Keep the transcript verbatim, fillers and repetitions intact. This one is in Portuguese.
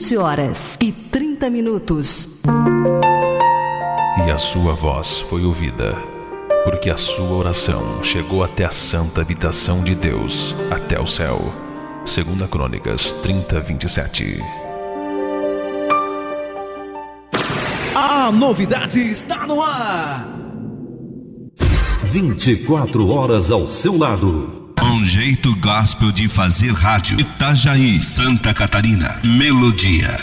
vinte horas e trinta minutos. E a sua voz foi ouvida, porque a sua oração chegou até a santa habitação de Deus, até o céu. Segunda Crônicas trinta, vinte e sete. A novidade está no ar. vinte e quatro horas ao seu lado. Um jeito gospel de fazer rádio. Itajaí, Santa Catarina. Melodia.